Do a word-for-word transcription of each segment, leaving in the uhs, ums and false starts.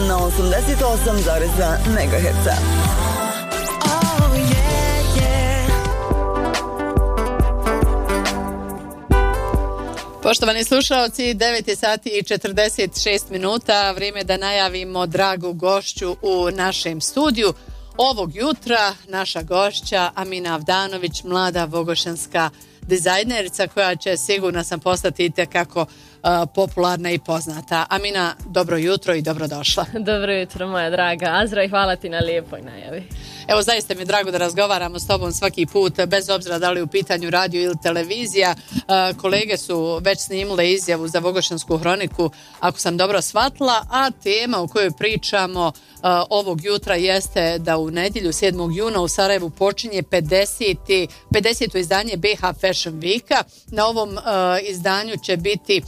na osamdeset osam zarez dva megaherca. Poštovani slušalci, devet je sati i četrdeset šest minuta, vrijeme da najavimo dragu gošću u našem studiju. Ovog jutra naša gošća Amina Avdanović, mlada vogošanska dizajnerica koja će, sigurno sam, postati itekako uh, popularna i poznata. Amina, dobro jutro i dobrodošla. Dobro jutro, moja draga Azra, i hvala ti na lijepoj najavi. Evo, zaista mi je drago da razgovaramo s tobom svaki put, bez obzira da li u pitanju radio ili televizija. Uh, kolege su već snimile izjavu za Vogošansku hroniku, ako sam dobro shvatila, a tema o kojoj pričamo uh, ovog jutra jeste da u nedjelju sedmog juna u Sarajevu počinje pedeseto izdanje B H Fashion Weeka. Na ovom uh, izdanju će biti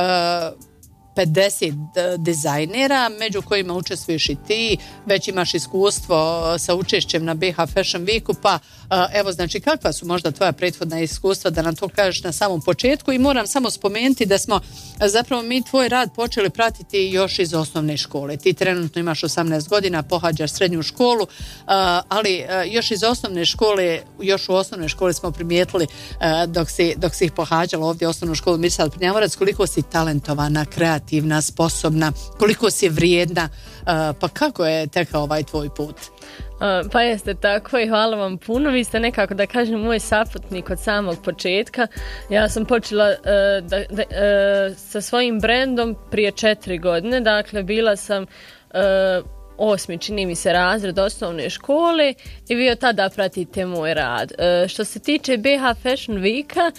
uh, pedeset dizajnera, među kojima učestvuješ i ti, već imaš iskustvo sa učešćem na B H Fashion Weeku, pa evo, znači, kakva su možda tvoja prethodna iskustva, da nam to kažeš na samom početku. I moram samo spomenuti da smo zapravo mi tvoj rad počeli pratiti još iz osnovne škole. Ti trenutno imaš osamnaest godina, pohađaš srednju školu, ali još iz osnovne škole, još u osnovnoj školi smo primijetili dok si, dok si ih pohađala ovdje osnovnu školu Mirsad Prnjavorac, koliko si talentovana, kreativna, sposobna, koliko si vrijedna, pa kako je tekao ovaj tvoj put? Uh, pa jeste tako i hvala vam puno. Vi ste nekako, da kažem, moj saputnik od samog početka. Ja sam počela uh, da, da, uh, sa svojim brendom prije četiri godine. Dakle, bila sam uh, osmi, čini mi se, razred osnovne škole i vi od tada pratite moj rad. E, što se tiče B H Fashion Weeka,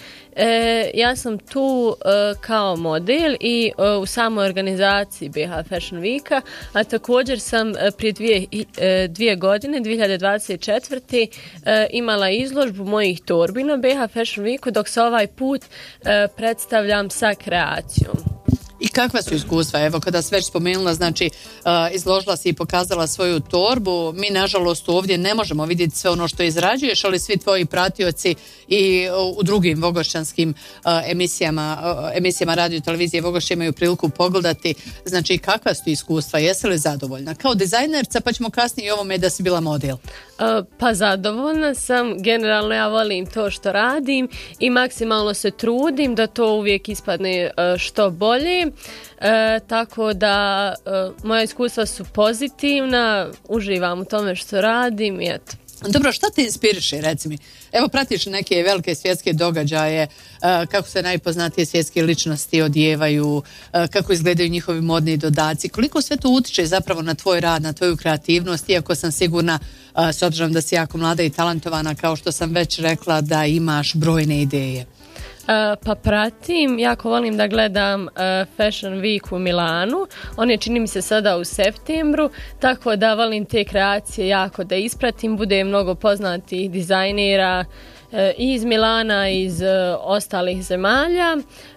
e, ja sam tu e, kao model i e, u samoj organizaciji B H Fashion Weeka, a također sam e, prije dvije, e, dvije godine, dvije hiljade dvadeset četvrte. E, imala izložbu mojih torbi na B H Fashion Weeku, dok se ovaj put e, predstavljam sa kreacijom. I kakva su iskustva? Evo, kada si već spomenula, znači, uh, izložila si i pokazala svoju torbu. Mi, nažalost, ovdje ne možemo vidjeti sve ono što izrađuješ, ali svi tvoji pratioci i uh, u drugim vogošćanskim uh, emisijama, uh, emisijama radio i televizije Vogošće imaju priliku pogledati. Znači, kakva su iskustva? Jesi li zadovoljna? Kao dizajnerca, pa ćemo kasnije i ovome da si bila model. Uh, pa zadovoljna sam. Generalno ja volim to što radim i maksimalno se trudim da to uvijek ispadne uh, što bolje. E, tako da e, moja iskustva su pozitivna, uživam u tome što radim i eto. Dobro, šta te inspiriše, reci mi? Evo, pratiš neke velike svjetske događaje, kako se najpoznatije svjetske ličnosti odjevaju, kako izgledaju njihovi modni dodaci, koliko sve to utiče zapravo na tvoj rad, na tvoju kreativnost, iako sam sigurna, s obzirom da si jako mlada i talentovana, kao što sam već rekla, da imaš brojne ideje. Uh, pa pratim, jako volim da gledam uh, Fashion Week u Milanu. On je, čini mi se, sada u septembru, tako da volim te kreacije jako da ispratim. Bude mnogo poznatih dizajnera uh, iz Milana, iz uh, ostalih zemalja.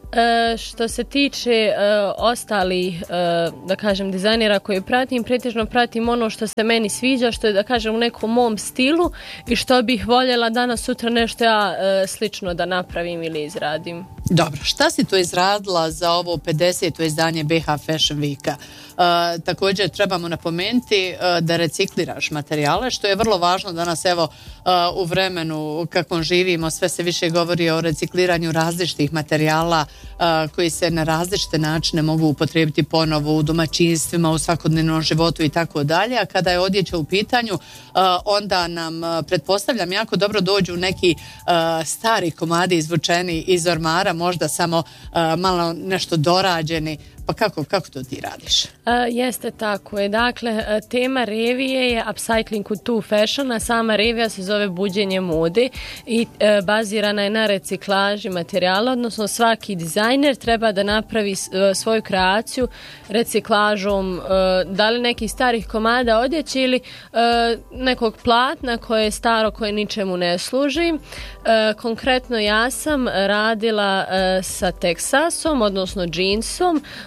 E, što se tiče e, ostalih, e, da kažem, dizajnera koje pratim, pretežno pratim ono što se meni sviđa, što je, da kažem, u nekom mom stilu i što bih voljela danas sutra nešto ja e, slično da napravim ili izradim. Dobro, šta si to izradila za ovo pedeseto izdanje B H Fashion Weeka? E, također trebamo napomenuti e, da recikliraš materijale, što je vrlo važno danas, evo, e, u vremenu kakvom živimo, sve se više govori o recikliranju različitih materijala a, koji se na različite načine mogu upotrijebiti ponovo u domaćinstvima, u svakodnevnom životu i tako dalje. A kada je odjeća u pitanju, a, onda nam, a, pretpostavljam, jako dobro dođu neki a, stari komadi izvučeni iz ormara, možda samo a, malo nešto dorađeni. Pa kako, kako to ti radiš? Uh, jeste tako je. Dakle, tema revije je upcycling u tu fashion, a sama revija se zove buđenje mode i uh, bazirana je na reciklaži materijala, odnosno svaki dizajner treba da napravi uh, svoju kreaciju reciklažom uh, da li nekih starih komada odjeće ili uh, nekog platna koje je staro, koje ničemu ne služi. Uh, konkretno ja sam radila uh, sa teksasom, odnosno džinsom,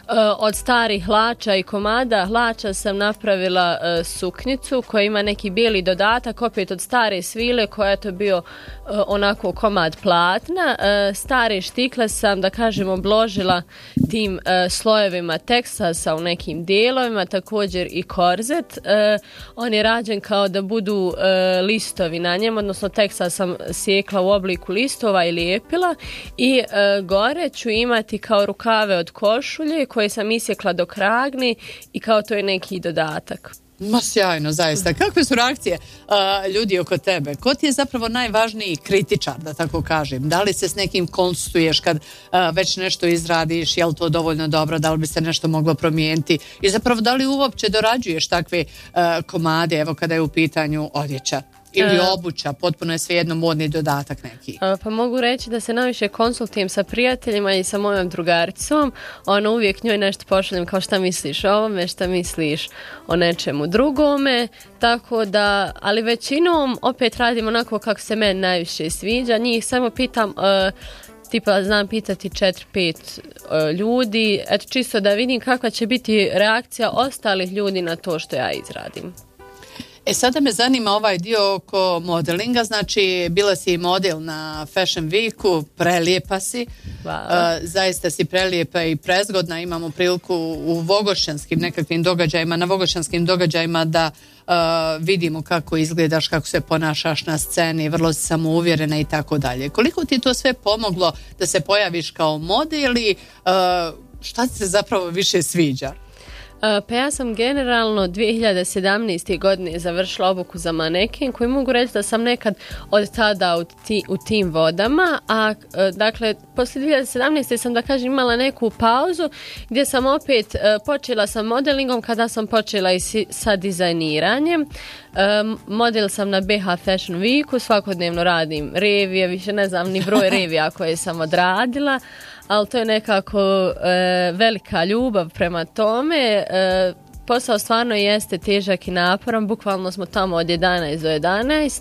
od starih hlača i komada hlača sam napravila uh, suknjicu koja ima neki bijeli dodatak, opet od stare svile koja je to bio uh, onako komad platna. Uh, stare štikle sam, da kažem, obložila tim uh, slojevima teksasa u nekim dijelovima, također i korzet. Uh, on je rađen kao da budu uh, listovi na njem, odnosno teksas sam sjekla u obliku listova i lijepila i uh, gore ću imati kao rukave od košulje koje sam isjekla do kragni i kao to je neki dodatak. Ma sjajno, zaista. Kakve su reakcije uh, ljudi oko tebe? Ko ti je zapravo najvažniji kritičar, da tako kažem? Da li se s nekim konsultuješ kad uh, već nešto izradiš, je li to dovoljno dobro, da li bi se nešto moglo promijeniti? I zapravo da li uopće dorađuješ takve uh, komade, evo kada je u pitanju odjeća? Ili obuća, potpuno je svejedno modni dodatak neki. Pa mogu reći da se najviše konsultujem sa prijateljima i sa mojom drugaricom. Ono, uvijek njoj nešto pošaljem kao šta misliš o ovome, šta misliš o nečemu drugome. Tako da, ali većinom opet radim onako kako se meni najviše sviđa. Njih samo pitam... Uh, tipa znam pitati četiri pet uh, ljudi, eto čisto da vidim kakva će biti reakcija ostalih ljudi na to što ja izradim. E sada me zanima ovaj dio oko modelinga, znači bila si model na Fashion Weeku, prelijepa si, wow. uh, zaista si prelijepa i prezgodna, imamo priliku u vogošćanskim nekakvim događajima, na vogošćanskim događajima da uh, vidimo kako izgledaš, kako se ponašaš na sceni, vrlo si samouvjerena i tako dalje. Koliko ti to sve pomoglo da se pojaviš kao model i uh, šta ti se zapravo više sviđa? Pa ja sam generalno dvije hiljade sedamnaeste. godine završila obuku za maneken koji mogu reći da sam nekad od tada u, ti, u tim vodama, a dakle poslije dvije hiljade sedamnaeste. sam da kažem imala neku pauzu gdje sam opet počela sa modelingom kada sam počela i si, sa dizajniranjem. Model sam na B H Fashion Weeku, svakodnevno radim revije, više ne znam ni broj revija koje sam odradila, ali to je nekako e, velika ljubav prema tome. E, posao stvarno jeste težak i naporan, bukvalno smo tamo od jedanaest do jedanaest,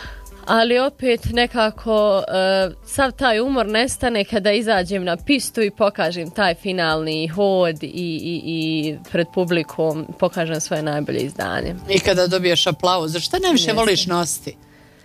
ali opet nekako e, sav taj umor nestane kada izađem na pistu i pokažem taj finalni hod i, i, i pred publikom pokažem svoje najbolje izdanje. I kada dobiješ aplauz, što najviše Jeste. voliš nositi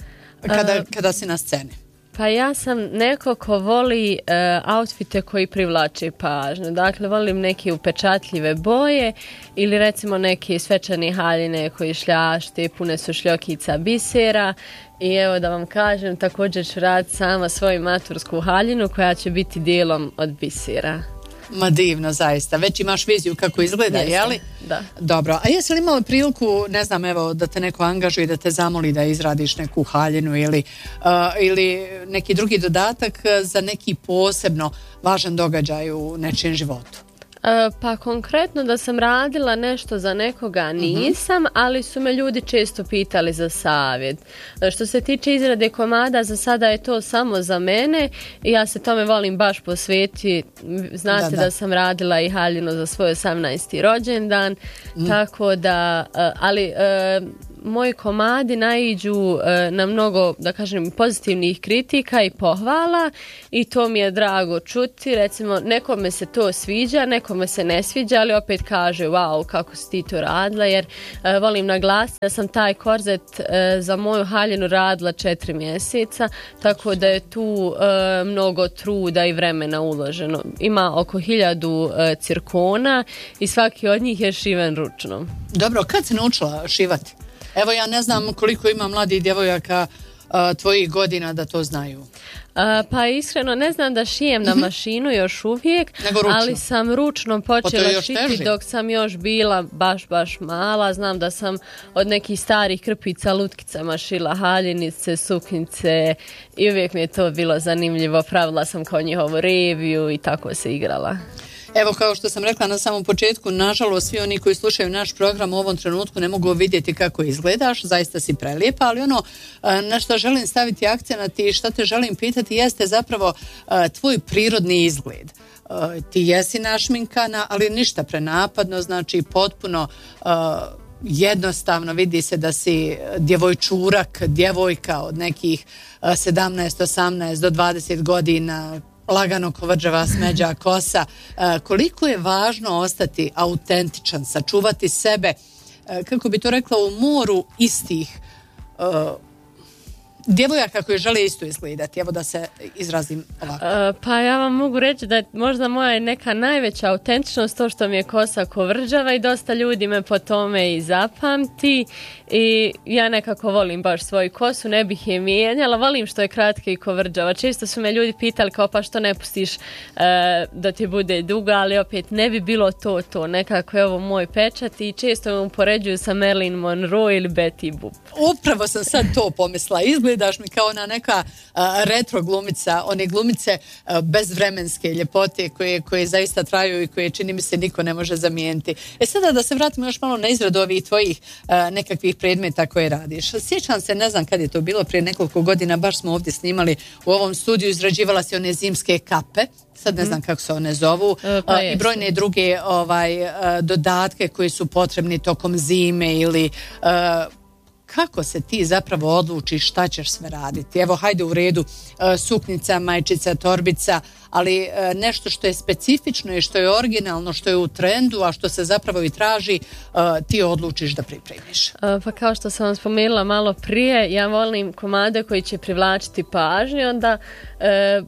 kada, E, kada si na sceni? Pa ja sam neko ko voli uh, outfite koji privlače pažnju. Dakle, volim neke upečatljive boje ili recimo neke svečane haljine koji šljašte, pune su šljokica bisera. I evo da vam kažem, također ću raditi sama svoju matursku haljinu koja će biti dijelom od bisera. Ma divno, zaista. Već imaš viziju kako izgleda, Jeste, jeli? da. Dobro. A jesi li imala priliku, ne znam, evo, da te neko angažuje, da te zamoli da izradiš neku haljinu ili, uh, ili neki drugi dodatak za neki posebno važan događaj u nečijem životu? E, pa konkretno da sam radila nešto za nekoga nisam, uh-huh. ali su me ljudi često pitali za savjet. E, što se tiče izrade komada, za sada je to samo za mene i ja se tome volim baš posvetiti. Znate da, da. da sam radila i haljinu za svoj osamnaesti rođendan, mm. tako da, e, ali... E, moji komadi naiđu e, na mnogo, da kažem, pozitivnih kritika i pohvala i to mi je drago čuti. Recimo, nekome se to sviđa, nekome se ne sviđa, ali opet kaže, wow, kako si ti to radila, jer e, volim naglasiti da sam taj korzet e, za moju haljinu radila četiri mjeseca, tako da je tu e, mnogo truda i vremena uloženo. Ima oko hiljadu e, cirkona i svaki od njih je šiven ručno. Dobro, kad si naučila šivati? Evo ja ne znam koliko ima mladih djevojaka uh, tvojih godina da to znaju. Uh, pa iskreno ne znam da šijem na mašinu još uvijek, ali sam ručno počela pa šiti teži. Dok sam još bila baš baš mala. Znam da sam od nekih starih krpica lutkicama šila haljinice, suknjice i uvijek mi je to bilo zanimljivo. Pravila sam kao njihovu reviju i tako se igrala. Evo, kao što sam rekla na samom početku, nažalost svi oni koji slušaju naš program u ovom trenutku ne mogu vidjeti kako izgledaš, zaista si prelijepa, ali ono na što želim staviti akcenat i što te želim pitati jeste zapravo tvoj prirodni izgled. Ti jesi našminkana, ali ništa prenapadno, znači potpuno jednostavno vidi se da si djevojčurak, djevojka od nekih sedamnaest, osamnaest do dvadeset godina, lagano kovrđava smeđa kosa. Koliko je važno ostati autentičan, sačuvati sebe, kako bi to rekla, u moru istih djevojaka koje žele isto izgledati, evo da se izrazim ovako. Uh, pa ja vam mogu reći da je možda moja neka najveća autentičnost to što mi je kosa kovrđava i dosta ljudi me po tome i zapamti i ja nekako volim baš svoju kosu, ne bih je mijenjala, volim što je kratka i kovrđava. Često su me ljudi pitali kao pa što ne pustiš uh, da ti bude duga, ali opet ne bi bilo to to, nekako je ovo moj pečat i često me upoređuju sa Marilyn Monroe ili Betty Boop. Upravo sam sad to pomisla, izgledaš mi kao ona neka uh, retro glumica, one glumice uh, bezvremenske ljepote koje, koje zaista traju i koje čini mi se niko ne može zamijeniti. E sada da se vratimo još malo na izradu ovih tvojih uh, nekakvih predmeta koje radiš. Sjećam se, ne znam kad je to bilo, prije nekoliko godina, baš smo ovdje snimali u ovom studiju, izrađivala si one zimske kape, sad ne znam kako se one zovu, e, pa i brojne druge ovaj, dodatke koji su potrebni tokom zime ili uh, kako se ti zapravo odlučiš šta ćeš sve raditi? Evo, hajde u redu, suknica, majčica, torbica, ali nešto što je specifično i što je originalno, što je u trendu, a što se zapravo i traži, ti odlučiš da pripremiš. Pa kao što sam vam spomenula malo prije, ja volim komade koji će privlačiti pažnju, onda e,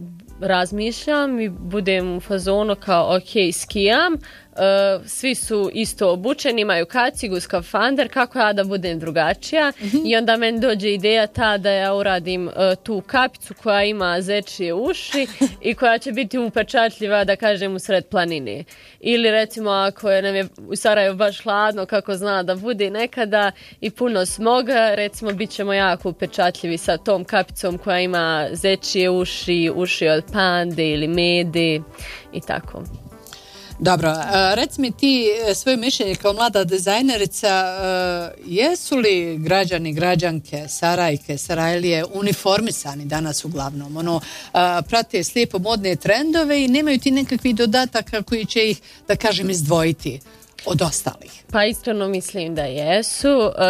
razmišljam i budem u fazonu kao ok, skijam, uh, svi su isto obučeni, imaju kacigu, skafander, kako ja da budem drugačija, mm-hmm. i onda meni dođe ideja ta da ja uradim uh, tu kapicu koja ima zečije uši i koja će biti upečatljiva, da kažem, u sred planine. Ili recimo ako je nam je u Sarajevu baš hladno, kako zna da bude nekada i puno smoga, recimo bit ćemo jako upečatljivi sa tom kapicom koja ima zečije uši, uši od pande ili mede i tako. Dobro, reci mi ti svoje mišljenje kao mlada dizajnerica, jesu li građani, građanke, Sarajke, Sarajlije uniformisani danas uglavnom? Ono, prate slijepo modne trendove i nemaju ti nekakvih dodataka koji će ih, da kažem, izdvojiti od ostalih? Pa iskreno mislim da jesu. E,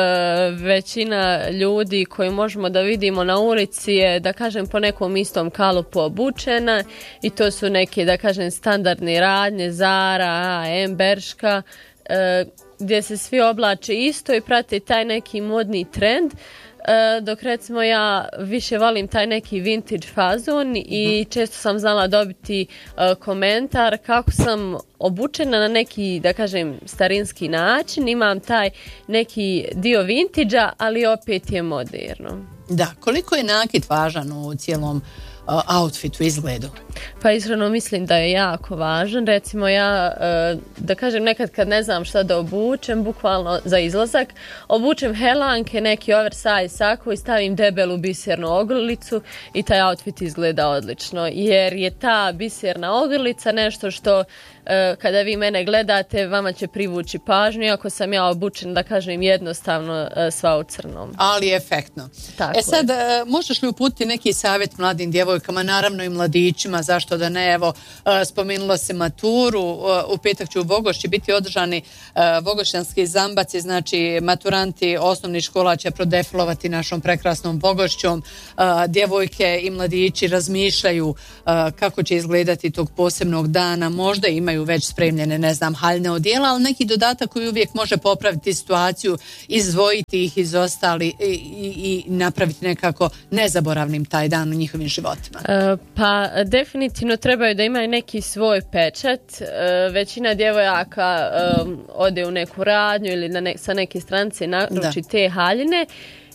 većina ljudi koju možemo da vidimo na ulici je, da kažem, po nekom istom kalupu obučena i to su neke, da kažem, standardne radnje, Zara, A M, Berška, e, gdje se svi oblače isto i prate taj neki modni trend. Uh, dok recimo ja više volim taj neki vintage fazon mm-hmm. i često sam znala dobiti uh, komentar kako sam obučena na neki, da kažem, starinski način, imam taj neki dio vintage-a, ali opet je moderno. Da, koliko je nakit važan u cijelom uh, outfitu, izgledu? Pa iskreno mislim da je jako važan. Recimo ja, da kažem, nekad kad ne znam šta da obučem, bukvalno za izlazak, obučem helanke, neki oversize sako i stavim debelu bisernu ogrlicu i taj outfit izgleda odlično. Jer je ta biserna ogrlica nešto što kada vi mene gledate, vama će privući pažnju, iako sam ja obučen, da kažem, jednostavno sva u crnom. Ali efektno. Tako e sad, je. Možeš li uputiti neki savjet mladim djevojkama, naravno i mladićima, zašto da ne, evo, spomenula se maturu, u petak će u Vogošći biti održani vogošćanski zambaci, znači maturanti osnovnih škola će prodefilovati našom prekrasnom Vogošćom, djevojke i mladići razmišljaju kako će izgledati tog posebnog dana, možda imaju već spremljene, ne znam, haljne odijela, ali neki dodatak koji uvijek može popraviti situaciju, izdvojiti ih iz ostali i, i, i napraviti nekako nezaboravnim taj dan u njihovim životima. E, pa definitivno trebaju da imaju neki svoj pečat. E, većina djevojaka e, ode u neku radnju ili na ne, sa neke stranice naruči te haljine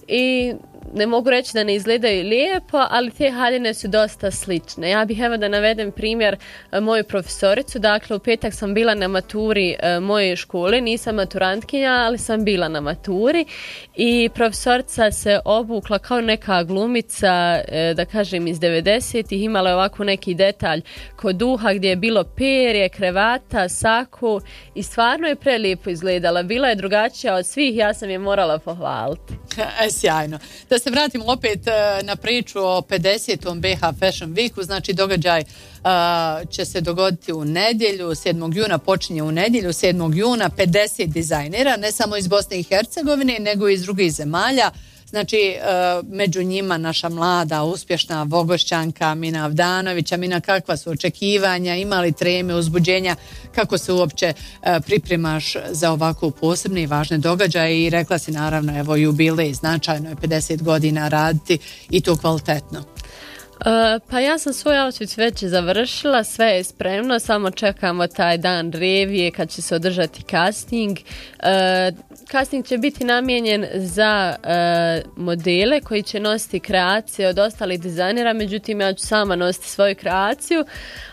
i ne mogu reći da ne izgledaju lijepo, ali te haljine su dosta slične. Ja bih evo da navedem primjer moju profesoricu. Dakle, u petak sam bila na maturi e, moje škole, nisam maturantkinja, ali sam bila na maturi i profesorica se obukla kao neka glumica, e, da kažem, iz devedesetih, imala je ovako neki detalj kod duha gdje je bilo perje, krevata, saku i stvarno je prelijepo izgledala. Bila je drugačija od svih, ja sam je morala pohvaliti. E, sjajno. Da se vratimo opet uh, na priču o pedesetom B H Fashion Weeku, znači događaj uh, će se dogoditi u nedjelju, sedmog juna počinje u nedjelju, sedmog juna pedeset dizajnera, ne samo iz Bosne i Hercegovine, nego i iz drugih zemalja, Znači, među njima naša mlada, uspješna Vogošćanka Mina Avdanović. Mina, kakva su očekivanja, ima li treme, uzbuđenja, kako se uopće pripremaš za ovako posebne i važne događaje? I rekla si naravno, evo jubilej, značajno je pedeset godina raditi i to kvalitetno. Uh, pa ja sam svoj outfit već završila, sve je spremno, samo čekamo taj dan revije kad će se održati casting. Uh, casting će biti namijenjen za uh, modele koji će nositi kreacije od ostalih dizajnera, međutim ja ću sama nositi svoju kreaciju.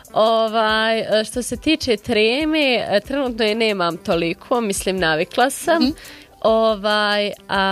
Ovaj, što se tiče treme, trenutno je nemam toliko, mislim navikla sam. Mm-hmm. Ovaj,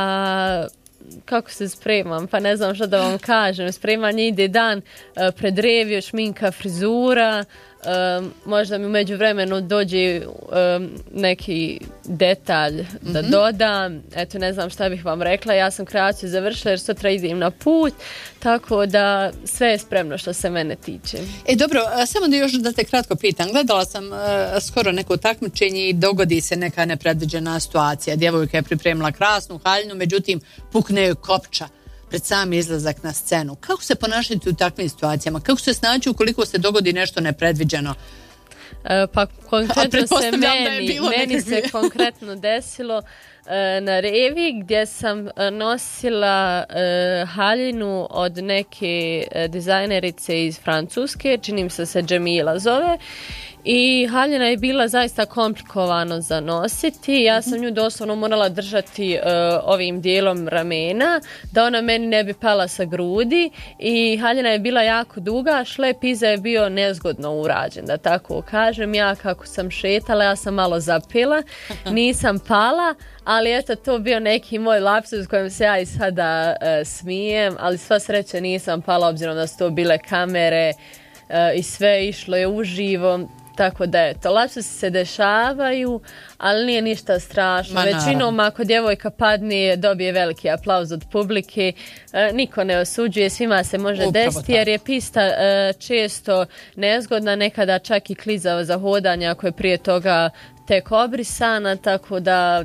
a kako se spremam, pa ne znam što da vam kažem. Spremanje ide dan uh, pred reviju, šminka, frizura, um, možda mi u međuvremenu dođe um, neki detalj da mm-hmm. dodam. Eto, ne znam šta bih vam rekla, ja sam kreaciju završila jer sutra idem na put, tako da sve je spremno što se mene tiče. E dobro, samo da još da te kratko pitam, gledala sam uh, skoro neko takmičenje i dogodi se neka nepredviđena situacija. Djevojka je pripremila krasnu haljinu, međutim pukne joj kopča pred sam izlazak na scenu. Kako se ponašati u takvim situacijama? Kako se snaći ukoliko se dogodi nešto nepredviđeno? E, pa konkretno se meni, meni se konkretno desilo e, na revi gdje sam nosila e, haljinu od neke e, dizajnerice iz Francuske, činim se se Džemila zove. I haljina je bila zaista komplikovano za nositi. Ja sam nju doslovno morala držati uh, ovim dijelom ramena da ona meni ne bi pala sa grudi i haljina je bila jako duga, šlep iza je bio nezgodno urađen, da tako kažem. Ja kako sam šetala, ja sam malo zapila, nisam pala, ali eto to bio neki moj lapsus kojem se ja i sada uh, smijem, ali sva sreća nisam pala obzirom da su to bile kamere uh, i sve išlo je uživo. Tako da eto, lapsusi se dešavaju, ali nije ništa strašno. Većinom ako djevojka padne, dobije veliki aplauz od publike, e, niko ne osuđuje, svima se može Upravo desiti jer je pista e, često nezgodna, nekada čak i klizava za hodanje ako je prije toga tek obrisana, tako da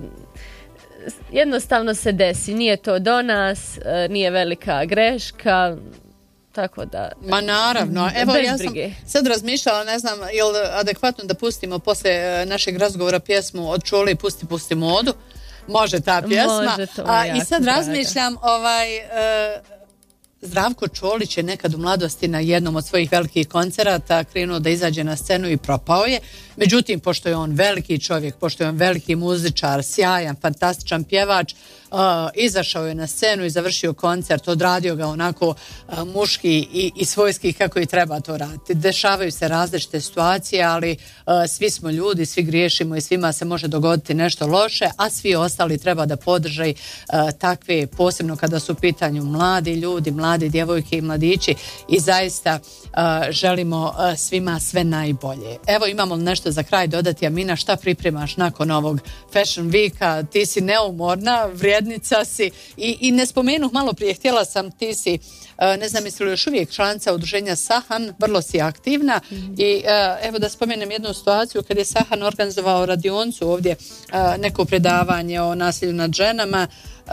jednostavno se desi. Nije to do nas, e, nije velika greška. Tako da... Ma naravno, evo ja sam sad razmišljala, ne znam, je li adekvatno da pustimo posle našeg razgovora pjesmu od Čoli Pusti, pusti modu, može ta pjesma. Može to, A, i sad razmišljam, ovaj, e, Zdravko Čolić je nekad u mladosti na jednom od svojih velikih koncerata krenuo da izađe na scenu i propao je. Međutim, pošto je on veliki čovjek, pošto je on veliki muzičar, sjajan, fantastičan pjevač, uh, izašao je na scenu i završio koncert, odradio ga onako uh, muški i, i svojski kako i treba to raditi. Dešavaju se različite situacije, ali uh, svi smo ljudi, svi griješimo i svima se može dogoditi nešto loše, a svi ostali treba da podržaju uh, takve, posebno kada su u pitanju mladi ljudi, mladi djevojke i mladići i zaista uh, želimo uh, svima sve najbolje. Evo imamo nešto za kraj dodati, Amina, šta pripremaš nakon ovog Fashion Weeka? Ti si neumorna, vrijednica si i, i ne spomenuh malo prije, htjela sam, ti si, ne znam jesi li još uvijek članica udruženja Sahan, vrlo si aktivna mm-hmm. i evo da spomenem jednu situaciju kad je Sahan organizovao radioncu ovdje, neko predavanje o nasilju nad ženama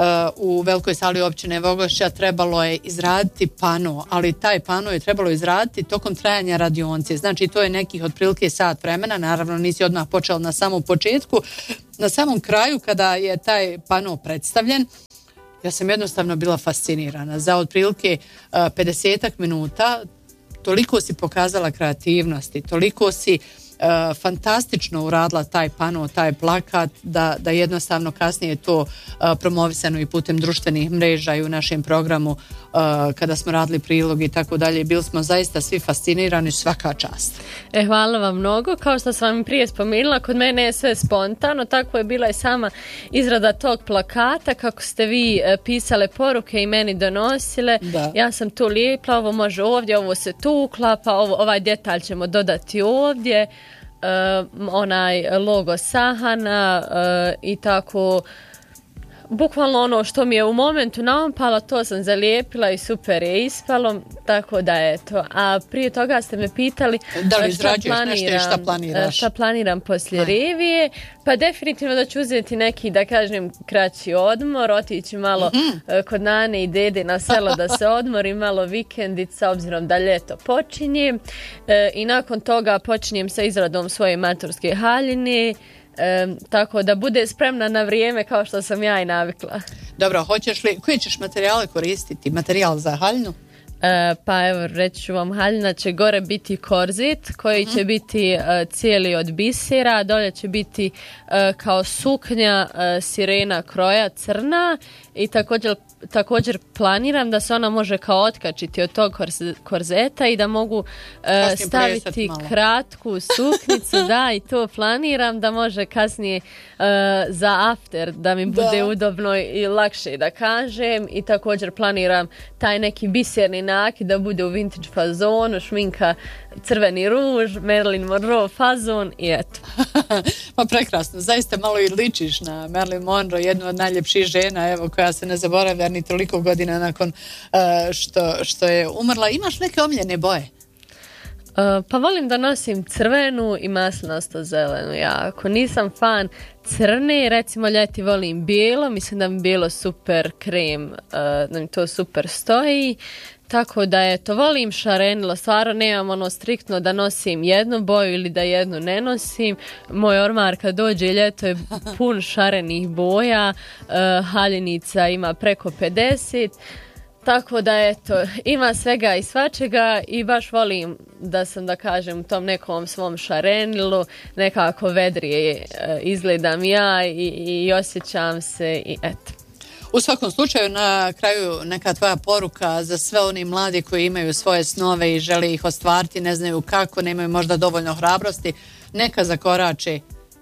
u velikoj sali općine Vogošća, trebalo je izraditi pano, ali taj pano je trebalo izraditi tokom trajanja radionce, znači to je nekih otprilike sat vremena, naravno nisi odmah počela na samom početku, na samom kraju kada je taj pano predstavljen, ja sam jednostavno bila fascinirana. Za otprilike pedesetak minuta toliko si pokazala kreativnosti, toliko si Uh, fantastično uradila taj pano, taj plakat, da, da jednostavno kasnije to uh, promovisano i putem društvenih mreža i u našem programu uh, kada smo radili prilog i tako dalje. Bili smo zaista svi fascinirani, svaka čast. E, hvala vam mnogo. Kao što sam vam prije spomenula, kod mene je sve spontano, tako je bila i sama izrada tog plakata, kako ste vi uh, pisale poruke i meni donosile. Da. Ja sam tu lijepla, ovo može ovdje, ovo se tu uklapa, ovo, ovaj detalj ćemo dodati ovdje. Uh, onaj logo Sahana uh, i tako bukvalno ono što mi je u momentu naumpalo, to sam zalijepila i super je ispalo, tako da eto. A prije toga ste me pitali da li šta planiram, nešto i šta planiraš? Šta planiram poslije revije. Pa definitivno da ću uzeti neki, da kažem, kraći odmor, otići malo mm-hmm. kod nane i dede na selo da se odmori, malo vikendica, obzirom da ljeto počinje. E, I nakon toga počinjem sa izradom svoje maturske haljine, e, tako da bude spremna na vrijeme kao što sam ja i navikla. Dobro, hoćeš li, koje ćeš materijale koristiti? Materijal za haljinu? E, pa evo, reći ću vam, haljina će gore biti korzet koji mm-hmm. će biti e, cijeli od bisera, dolje će biti e, kao suknja e, sirena kroja crna i također također planiram da se ona može kao otkačiti od tog korzeta i da mogu e, staviti kratku suknicu, da, i to planiram da može kasnije e, za after da mi bude da. udobno i lakše da kažem, i također planiram taj neki biserni nakit da bude u vintage fazonu, šminka crveni ruž, Marilyn Monroe fazon i eto. Pa prekrasno, zaista malo i ličiš na Marilyn Monroe, jednu od najljepših žena, evo, koja se ne zaboravlja ni toliko godina nakon uh, što, što je umrla. Imaš neke omiljene boje? Uh, pa volim da nosim crvenu i maslinasto zelenu jako. Nisam fan crne, recimo ljeti volim bijelo, mislim da mi bijelo super krem, uh, da mi to super stoji. Tako da eto, volim šarenilo, stvarno nemam ono striktno da nosim jednu boju ili da jednu ne nosim. Moj ormar kad dođe ljeto je pun šarenih boja, uh, haljenica ima preko pedeset, tako da eto, ima svega i svačega i baš volim da sam, da kažem, u tom nekom svom šarenilu, nekako vedrije uh, izgledam ja i, i osjećam se i eto. U svakom slučaju, na kraju neka tvoja poruka za sve oni mladi koji imaju svoje snove i žele ih ostvariti, ne znaju kako, nemaju možda dovoljno hrabrosti, neka zakorače.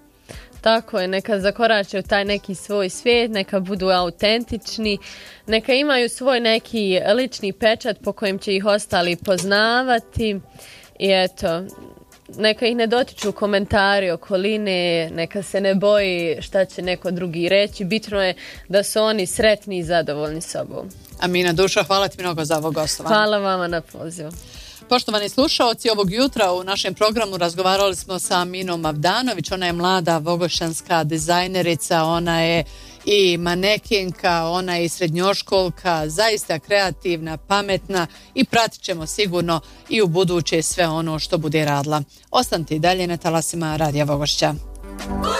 Tako je, neka zakorače u taj neki svoj svijet, neka budu autentični, neka imaju svoj neki lični pečat po kojem će ih ostali poznavati i eto, neka ih ne dotiču komentari okoline, neka se ne boji šta će neko drugi reći. Bitno je da su oni sretni i zadovoljni sobom. Amina Duša, hvala ti mnogo za ovo gostovanje. Hvala vama na pozivu. Poštovani slušaoci, ovog jutra u našem programu razgovarali smo sa Aminom Avdanović. Ona je mlada vogošanska dizajnerica, ona je i manekenka, ona je i srednjoškolka, zaista kreativna, pametna i pratit ćemo sigurno i u buduće sve ono što bude radila. Ostanite i dalje na talasima Radija Vogošća.